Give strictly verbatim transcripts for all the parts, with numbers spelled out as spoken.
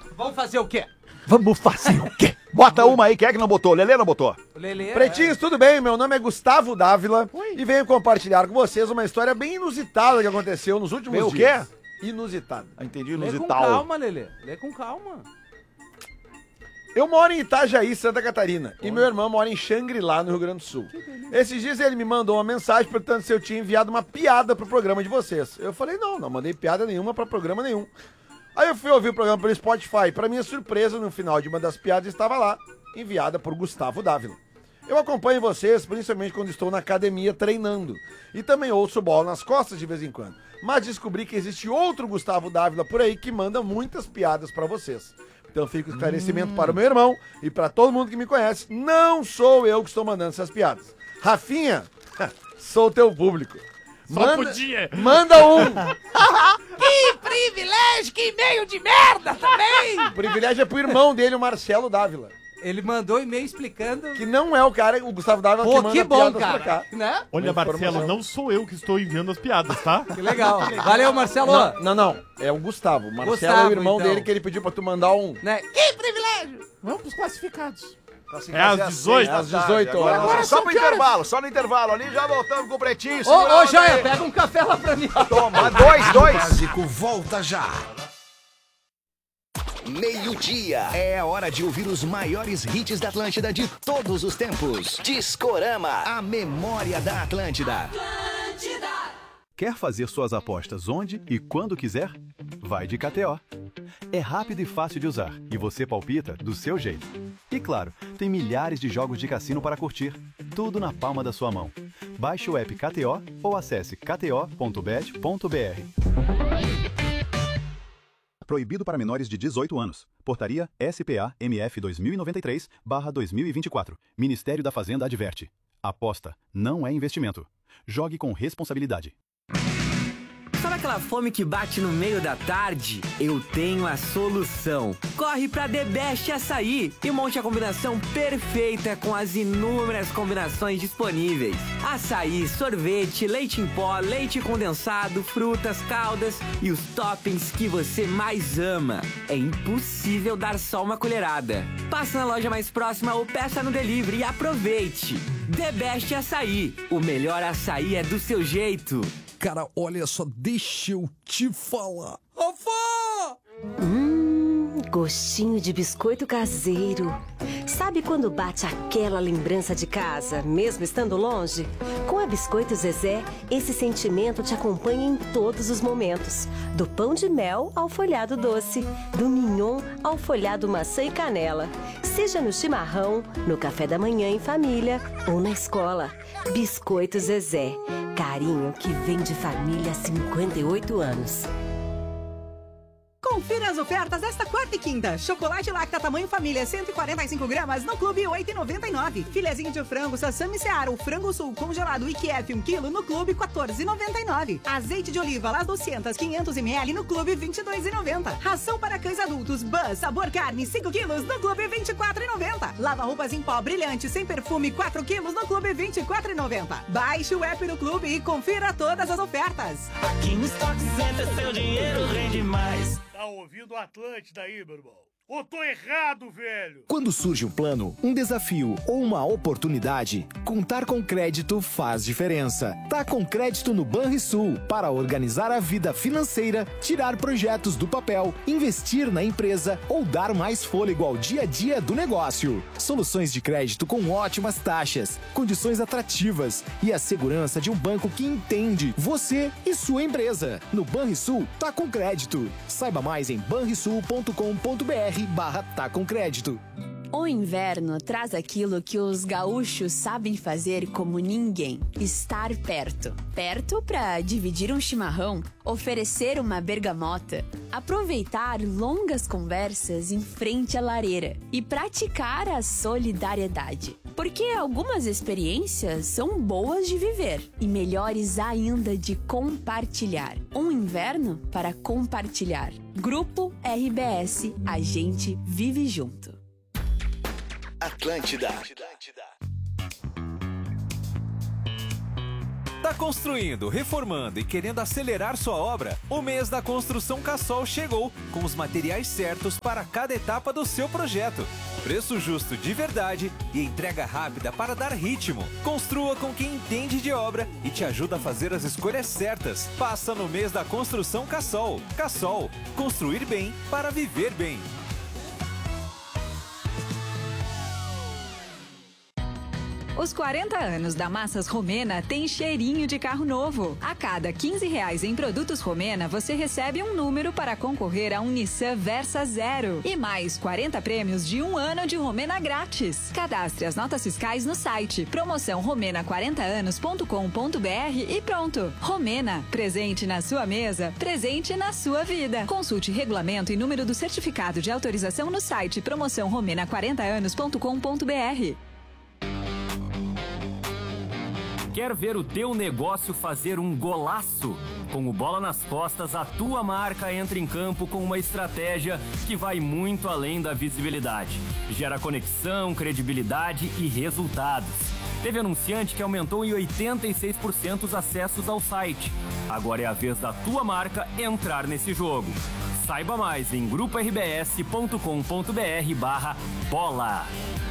Vamos fazer o quê? Vamos fazer o quê? Bota uma aí, quem é que não botou? Lelê não botou? Lelê, Pretinhos, tudo bem? Meu nome é Gustavo Dávila e venho compartilhar com vocês uma história bem inusitada que aconteceu nos últimos Bem, o dias. quê? Inusitada. Ah, entendi, Lê com inusital. calma, Lelê. Lê com calma. Eu moro em Itajaí, Santa Catarina, e meu irmão mora em Xangri-Lá, no Rio Grande do Sul. Esses dias ele me mandou uma mensagem perguntando se eu tinha enviado uma piada pro programa de vocês. Eu falei, não, não mandei piada nenhuma pra programa nenhum. Aí eu fui ouvir o programa pelo Spotify. Pra minha surpresa, no final de uma das piadas estava lá, enviada por Gustavo Dávila. Eu acompanho vocês, principalmente quando estou na academia treinando. E também ouço bola nas costas de vez em quando. Mas descobri que existe outro Gustavo Dávila por aí que manda muitas piadas pra vocês. Então fica o esclarecimento hum. para o meu irmão e para todo mundo que me conhece. Não sou eu que estou mandando essas piadas. Rafinha, sou teu público. Só Manda, podia. Manda um. Que privilégio, que e-mail de merda também. O privilégio é pro irmão dele, o Marcelo Dávila. Ele mandou e-mail explicando... Que não é o cara, o Gustavo Dávila, Pô, que manda que bom, piadas cara. pra cá. Né? Olha, Marcelo, não sou eu que estou enviando as piadas, tá? Que legal. Valeu, Marcelo. Não, não, não. É o Gustavo. O Marcelo Gustavo, é o irmão então. dele que ele pediu pra tu mandar um... Né? Que privilégio. Vamos pros classificados. Assim, É às fazer dezoito? seis da Às dezoito tarde. horas. Agora, Agora só são pro que horas? intervalo, só no intervalo ali, já voltamos com o Pretinho. Ô, segura ô, a Joia, onda aí. pega um café lá pra mim. Toma, dois, dois. Básico volta já. Meio-dia. É a hora de ouvir os maiores hits da Atlântida de todos os tempos. Discorama, a memória da Atlântida. Quer fazer suas apostas onde e quando quiser? Vai de K T O. É rápido e fácil de usar e você palpita do seu jeito. E claro, tem milhares de jogos de cassino para curtir. Tudo na palma da sua mão. Baixe o app K T O ou acesse k t o ponto bet ponto b r. Proibido para menores de dezoito anos. Portaria S P A M F dois mil e noventa e três barra dois mil e vinte e quatro. Ministério da Fazenda adverte. Aposta não é investimento. Jogue com responsabilidade. Sabe aquela fome que bate no meio da tarde? Eu tenho a solução. Corre pra The Best Açaí e monte a combinação perfeita com as inúmeras combinações disponíveis. Açaí, sorvete, leite em pó, leite condensado, frutas, caldas e os toppings que você mais ama. É impossível dar só uma colherada. Passa na loja mais próxima ou peça no delivery e aproveite. The Best Açaí. O melhor açaí é do seu jeito. Cara, olha só, deixa eu te falar. Fofó! Hum, gostinho de biscoito caseiro. Sabe quando bate aquela lembrança de casa, mesmo estando longe? Com a Biscoito Zezé, esse sentimento te acompanha em todos os momentos. Do pão de mel ao folhado doce, do mignon ao folhado maçã e canela. Seja no chimarrão, no café da manhã em família ou na escola. Biscoito Zezé. Carinho que vem de família há cinquenta e oito anos. Confira as ofertas desta quarta e quinta. Chocolate Lacta tamanho família cento e quarenta e cinco gramas no Clube oito reais e noventa e nove. Filezinho de frango Sassami Seara, o frango sul congelado I Q F um quilo no Clube quatorze reais e noventa e nove. Azeite de oliva Las duzentos, quinhentos mililitros no Clube vinte e dois reais e noventa. Ração para cães adultos Buzz sabor carne cinco quilos no Clube vinte e quatro reais e noventa. Lava roupas em pó brilhante sem perfume quatro quilos no Clube vinte e quatro reais e noventa. Baixe o app do Clube e confira todas as ofertas. Aqui no Stock Center seu dinheiro rende mais. Tá ouvindo Atlântida aí, meu irmão? Ou tô errado, velho? Quando surge um plano, um desafio ou uma oportunidade, contar com crédito faz diferença. Tá com crédito no Banrisul para organizar a vida financeira, tirar projetos do papel, investir na empresa ou dar mais fôlego ao dia a dia do negócio. Soluções de crédito com ótimas taxas, condições atrativas e a segurança de um banco que entende você e sua empresa. No Banrisul, tá com crédito. Saiba mais em banrisul ponto com ponto b r barra tá com crédito. O inverno traz aquilo que os gaúchos sabem fazer como ninguém: estar perto. Perto para dividir um chimarrão, oferecer uma bergamota, aproveitar longas conversas em frente à lareira e praticar a solidariedade. Porque algumas experiências são boas de viver e melhores ainda de compartilhar. Um inverno para compartilhar. Grupo R B S, a gente vive junto. Atlântida. Tá construindo, reformando e querendo acelerar sua obra? O mês da Construção Cassol chegou, com os materiais certos para cada etapa do seu projeto. Preço justo de verdade e entrega rápida para dar ritmo. Construa com quem entende de obra e te ajuda a fazer as escolhas certas. Passa no mês da Construção Cassol. Cassol, construir bem para viver bem. Os quarenta anos da Massas Romena tem cheirinho de carro novo. A cada quinze reais em produtos Romena, você recebe um número para concorrer a um Nissan Versa Zero. E mais quarenta prêmios de um ano de Romena grátis. Cadastre as notas fiscais no site promoção romena quarenta anos ponto com ponto br e pronto. Romena, presente na sua mesa, presente na sua vida. Consulte regulamento e número do certificado de autorização no site promoção romena quarenta anos ponto com ponto br. Quer ver o teu negócio fazer um golaço? Com o Bola nas Costas, a tua marca entra em campo com uma estratégia que vai muito além da visibilidade. Gera conexão, credibilidade e resultados. Teve anunciante que aumentou em oitenta e seis por cento os acessos ao site. Agora é a vez da tua marca entrar nesse jogo. Saiba mais em grupo r b s ponto com ponto b r barra bola.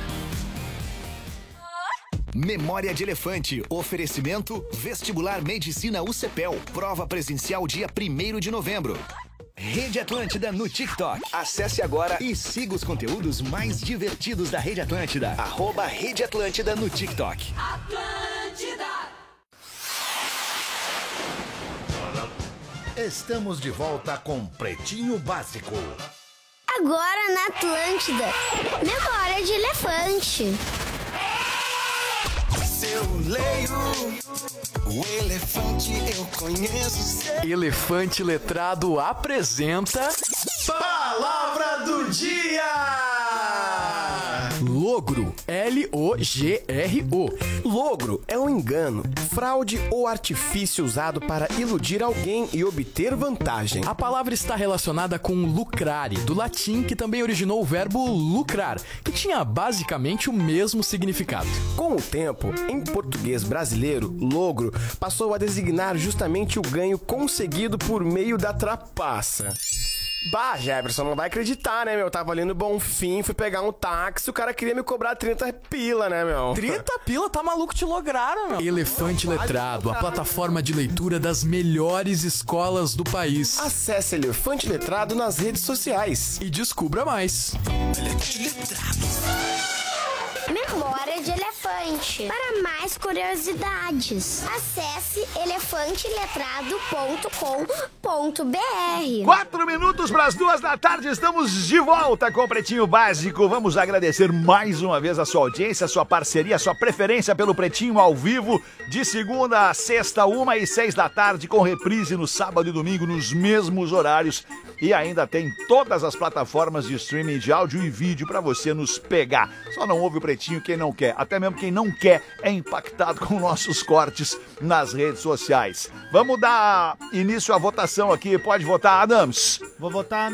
Memória de Elefante. Oferecimento Vestibular Medicina U C P E L. Prova presencial dia primeiro de novembro. Rede Atlântida no TikTok. Acesse agora e siga os conteúdos mais divertidos da Rede Atlântida. Arroba Rede Atlântida no TikTok. Atlântida. Estamos de volta com Pretinho Básico. Agora na Atlântida. Memória de Elefante. Eu leio o elefante, eu conheço. Elefante Letrado apresenta Palavra do Dia! Logro, L O G R O. Logro é um engano, fraude ou artifício usado para iludir alguém e obter vantagem. A palavra está relacionada com lucrare, do latim, que também originou o verbo lucrar, que tinha basicamente o mesmo significado. Com o tempo, em português brasileiro, logro passou a designar justamente o ganho conseguido por meio da trapaça. Bah, Jefferson, não vai acreditar, né, meu? Eu tava ali no Bonfim, fui pegar um táxi, o cara queria me cobrar trinta pila, né, meu? trinta pila? Tá maluco? Te lograram, meu. Elefante Letrado, a plataforma de leitura das melhores escolas do país. Acesse Elefante Letrado nas redes sociais. E descubra mais. Elefante Letrado. Memória de Elefante. Para mais curiosidades, acesse elefante letrado ponto com ponto b r. Quatro minutos para as duas da tarde, estamos de volta com o Pretinho Básico. Vamos agradecer mais uma vez a sua audiência, a sua parceria, a sua preferência pelo Pretinho ao vivo, de segunda a sexta, uma e seis da tarde, com reprise no sábado e domingo, nos mesmos horários. E ainda tem todas as plataformas de streaming de áudio e vídeo para você nos pegar. Só não ouve o Pretinho quem não quer. Até mesmo quem não quer é impactado com nossos cortes nas redes sociais. Vamos dar início à votação aqui. Pode votar, Adams. Vou votar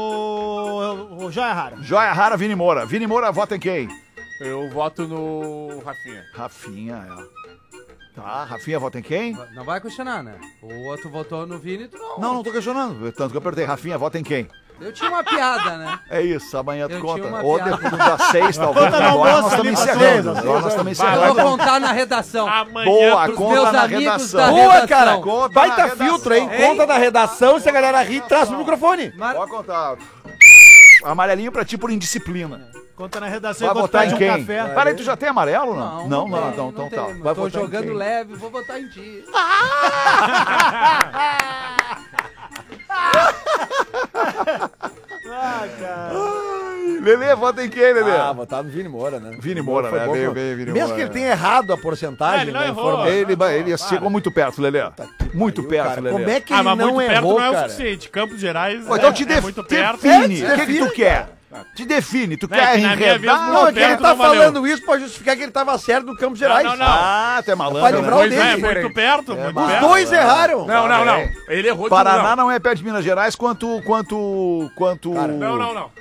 no... o Joia Rara. Joia Rara, Vini Moura. Vini Moura, vota em quem? Eu voto no Rafinha. Rafinha, é. Tá, Rafinha vota em quem? Não vai questionar, né? O outro votou no Vini, tu não. Não, não tô questionando. Tanto que eu apertei. Rafinha, vota em quem? Eu tinha uma piada, né? É isso, amanhã tu Eu conta. tinha uma Ou piada. depois das seis, talvez. Conta no Agora almoço nós ali estamos pra encerrando. vocês. Agora nós estamos encerrando. Eu vou contar na redação. Boa, pros conta meus na amigos redação. da Boa, redação. cara. Conta Baita na redação. filtro, hein? Hein? Conta da redação, se a galera rir, traz o microfone. Pode contar. Amarelinho pra ti por indisciplina. Conta na redação Vai enquanto votar pede em um quem? café. Peraí, tu já tem amarelo ou não? Não, Não, não, então, então tá. tem. Vai Tô votar em jogando quem? leve, vou votar em ti. Ah, cara. Lelê, vota em quem, Lelê? Ah, votar no Vini Moura, né? Vini Moura, Foi né? bom, Veio foi- bem, Vini Mesmo Moura. que ele tenha errado a porcentagem, É, ele não né, errou. informa- Ele, ele chegou muito perto, Lelê. Muito perto, cara, Lelê. como é que Ah, ele mas não muito perto errou, não é o cara? suficiente. Campos Gerais Pô, então é, te é def- muito perto. define. É, O que, que tu define, quer? Te define. Tu Não, é quer que na minha vez enredar? não Não, é que ele perto tá não valeu. falando isso pra justificar que ele tava certo no Campos Gerais. não, não. Ah, tu é malandro. Pra livrar o Pois é, dele. muito perto, muito Os perto. dois erraram. Não, não, não. Bem. Ele errou de Paraná novo. não é perto de Minas Gerais quanto... quanto... quanto... Não, não, não.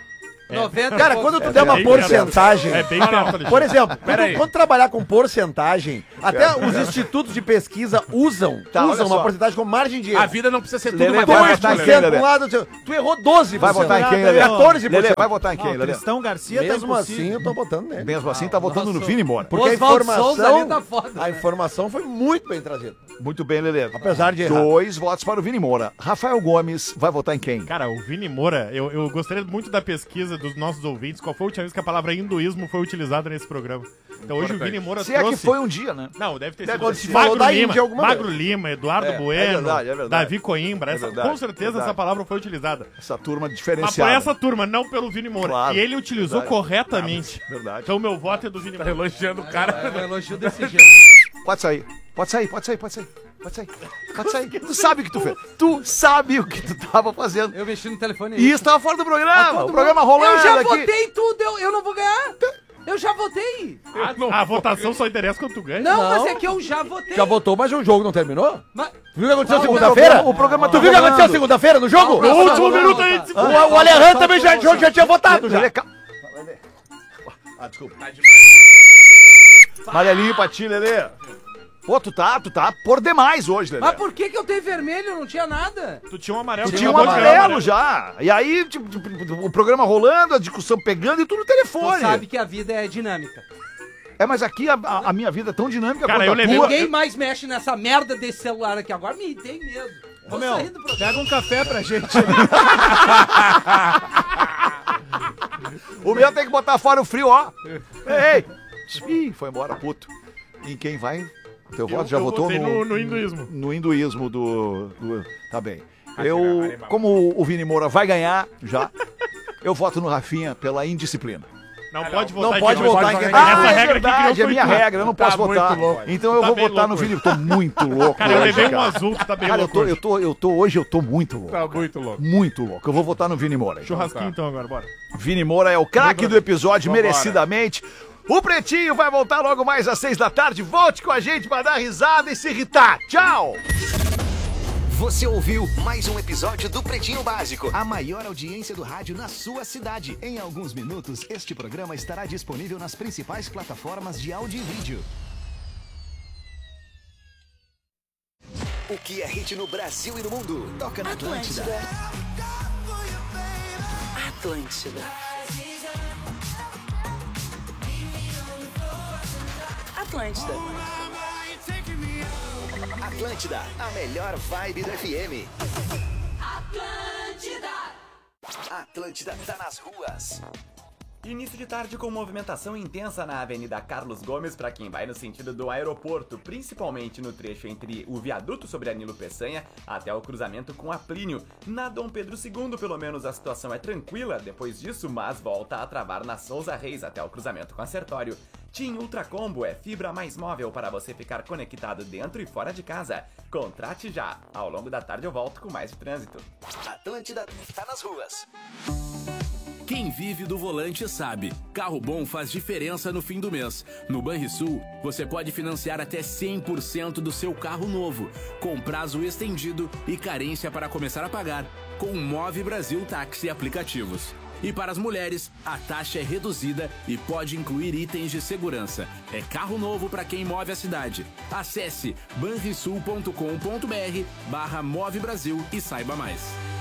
noventa Cara, e quando tu poucos. der uma bem porcentagem. perto. É bem perto, Alexandre. Por exemplo, Pera quando, aí. quando trabalhar com porcentagem, até os institutos de pesquisa usam, Tá, olha usam uma só. porcentagem como margem de erro. A vida não precisa ser tudo Lelê, uma vai boa. votar em quem, dois por cento Lelê? pra um lado, tu errou doze por cento. Vai votar em quem, Lelê? quatorze por cento. Lelê, vai votar em Ah, quem, o Lelê? Cristão Garcia tá Mesmo impossível. assim, eu tô votando nele. Mesmo assim, tá votando no Vini Moura. Porque a Oswaldo Souza informação, ali tá foda, a né? informação foi muito bem trazida. Muito bem, Lelê. Apesar de errar. Dois votos para o Vini Moura. Rafael Gomes vai votar em quem? Cara, o Vini Moura, eu, eu gostaria muito da pesquisa dos nossos ouvintes. Qual foi a última vez que a palavra hinduísmo foi utilizada nesse programa? Então hoje o Vini Moura Se trouxe... é que foi um dia, né? Não, deve ter Deve sido. ter sido. Falou Magro da Lima, Índia alguma Magro vez. Lima, Eduardo É, é Bueno, verdade, é verdade. Davi Coimbra. É essa- verdade, com certeza verdade. essa palavra foi utilizada. Essa turma Mas por diferenciada. essa turma, não pelo Vini Moura. Claro, E ele utilizou verdade. corretamente. Verdade. Então meu voto é do Vini Moura. Elogiando o cara. É um elogio desse jeito. Pode sair. Pode sair, pode sair, pode sair. Pode sair. Pode sair. Tu sabe o que tu fez. Tu sabe o que tu tava fazendo. Eu mexi no telefone. E isso tava fora do Ah, programa. todo O programa mundo- rolando Eu já aqui. votei tudo, eu, eu não vou ganhar. Eu já votei. A, a votação só interessa quando tu ganha. Não, Não. mas é que eu já votei. Já votou, mas o jogo não terminou? Mas- Tu viu o que aconteceu Não, segunda-feira? o programa- o programa Tu tá viu o que aconteceu rolando. segunda-feira no jogo? No último minuto a gente se O, o Alejandro também já, já, já tinha votado já. Lelê, ca- Ah, desculpa. Amarelinho pra ti, Lelê. Pô, tu tá, tu tá por demais hoje, Lelê. Mas por que que eu tenho vermelho? Eu não tinha nada. Tu tinha um amarelo. Tu tinha um amarelo já. E aí, tipo, tipo, o programa rolando, a discussão pegando e tudo no Tu telefone. sabe que a vida é dinâmica. É, mas aqui a, a- a minha vida é tão dinâmica Cara, quanto eu a levei- tua. Ninguém mais mexe nessa merda desse celular aqui agora. Me tem medo. Vou Ô, meu, sair do programa. pega um café pra gente. O meu tem que botar fora o frio, ó. Ei, ei. Ih, foi embora, puto. Em quem vai? Teu voto já eu votou votei no, no, no hinduísmo. no hinduísmo do, do- Tá bem. Eu, como o Vini Moura vai ganhar já, eu voto no Rafinha pela indisciplina. Não pode Não votar pode quem votar em Essa quem Ah, tá- é regra verdade, que é criou minha foi tu. regra, eu não Tá posso muito votar. louco. Então eu Tá vou bem votar no louco Vini, eu tô muito louco. Cara, eu hoje, levei um cara. azul que tá bem Cara, eu louco tô, hoje. eu tô, eu tô, hoje eu tô muito louco. Tá muito louco. Muito louco. Eu vou votar no Vini Moura. então. Churrasquinho então agora, bora. Vini Moura é o craque do episódio, Vambora. merecidamente. O Pretinho vai voltar logo mais às seis da tarde. Volte com a gente pra dar risada e se irritar. Tchau! Você ouviu mais um episódio do Pretinho Básico, a maior audiência do rádio na sua cidade. Em alguns minutos, este programa estará disponível nas principais plataformas de áudio e vídeo. O que é hit no Brasil e no mundo? Toca na Atlântida. Atlântida. Atlântida. Atlântida, a melhor vibe do F M. Atlântida tá nas ruas. Início de tarde com movimentação intensa na Avenida Carlos Gomes para quem vai no sentido do aeroporto, principalmente no trecho entre o viaduto sobre a Nilo Peçanha até o cruzamento com a Plínio. Na Dom Pedro segundo, pelo menos a situação é tranquila depois disso, mas volta a travar na Souza Reis até o cruzamento com a Sertório. TIM Ultra Combo é fibra mais móvel para você ficar conectado dentro e fora de casa. Contrate já. Ao longo da tarde eu volto com mais de trânsito. Atlântida tá nas ruas. Quem vive do volante sabe, carro bom faz diferença no fim do mês. No Banrisul, você pode financiar até cem por cento do seu carro novo, com prazo estendido e carência para começar a pagar, com o Move Brasil Táxi Aplicativos. E para as mulheres, a taxa é reduzida e pode incluir itens de segurança. É carro novo para quem move a cidade. Acesse banrisul ponto com ponto br barra Move Brasil e saiba mais.